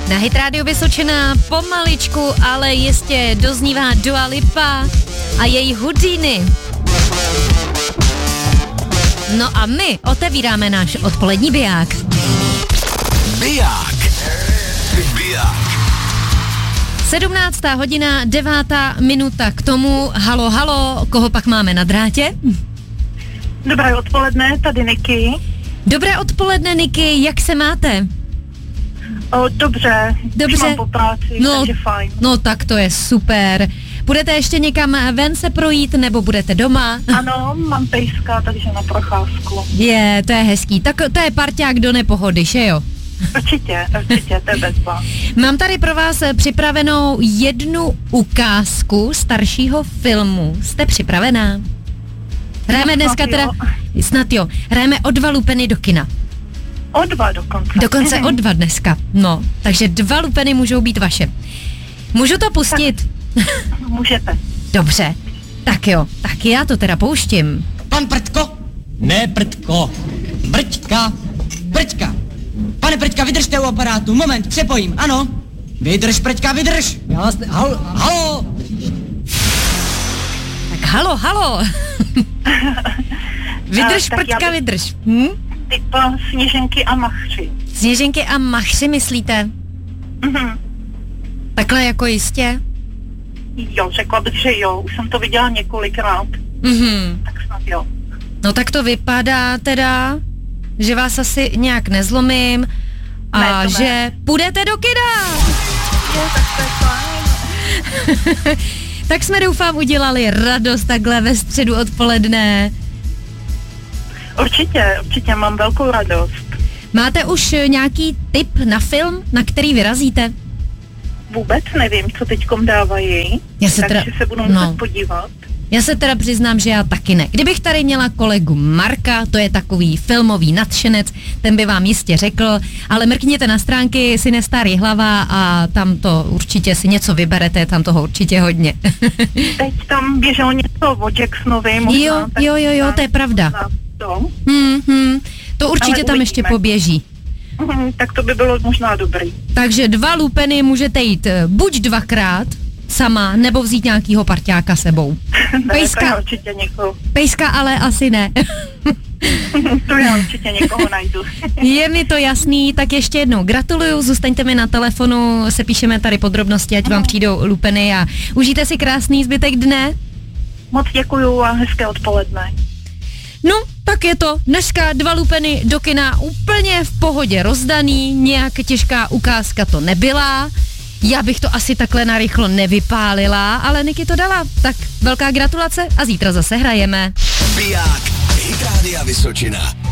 Na Hit Radio Vysočina pomaličku, ale jistě doznívá Dua Lipa a její Houdini. No a my otevíráme náš odpolední biják. Biják. 17. hodina, 9. minuta k tomu. Halo, halo, koho pak máme na drátě? Dobré odpoledne, tady Niky. Dobré odpoledne, Niky, jak se máte? Dobře. Už mám po práci, takže fajn. No tak to je super. Budete ještě někam ven se projít, nebo budete doma? Ano, mám pejska, takže na procházku. To je hezký. Tak to je parťák do nepohody, že jo? Určitě, to je bezva. Mám tady pro vás připravenou jednu ukázku staršího filmu. Jste připravená? Hrajeme dneska teda... Snad jo. Hrajeme o 2 lupeny do kina. O 2 dokonce. Dokonce o 2 dneska. No, takže 2 lupeny můžou být vaše. Můžu to pustit? Tak, můžete. Dobře. Tak jo, tak já to teda pouštím. Pan Prtko? Ne Prtko. Brťka. Brťka. Pane Prťka, vydržte u aparátu. Moment, přepojím. Ano. Vydrž, Prťka, vydrž. Halo. Tak halo. Vydrž, Prťka, vydrž. Typ Sněženky a Machři. Sněženky a Machři myslíte? Takhle jako jistě? Jo, řekla bych, že jo. Už jsem to viděla několikrát. Tak snad jo. No tak to vypadá teda, že vás asi nějak nezlomím a ne, že půjdete do kina. Jo, tak to je fajn. Tak jsme, doufám, udělali radost takhle ve středu odpoledne. Určitě, mám velkou radost. Máte už nějaký tip na film, na který vyrazíte? Vůbec nevím, co teďkom dávají, takže se budu muset podívat. Já se teda přiznám, že já taky ne. Kdybych tady měla kolegu Marka, to je takový filmový nadšenec, ten by vám jistě řekl, ale mrkněte na stránky Cinestar Jihlava a tam to určitě si něco vyberete, tam toho určitě hodně. Teď tam běželo něco o Jacksonovi možná. Jo, to je pravda. To určitě tam ještě poběží. Tak to by bylo možná dobrý. Takže 2 lupeny můžete jít buď 2krát sama, nebo vzít nějakýho parťáka sebou. Pejska, určitě někoho. Pejska ale asi ne. To já určitě někoho najdu. Je mi to jasný, tak ještě jednou gratuluju, zůstaňte mi na telefonu, se píšeme tady podrobnosti, ať vám přijdou lupeny a užijte si krásný zbytek dne. Moc děkuju a hezké odpoledne. No, tak je to. Dneska 2 lupeny do kina úplně v pohodě rozdaný, nějak těžká ukázka to nebyla. Já bych to asi takhle narychlo nevypálila, ale Niky to dala. Tak velká gratulace a zítra zase hrajeme. Biják. Hit Rádia Vysočina.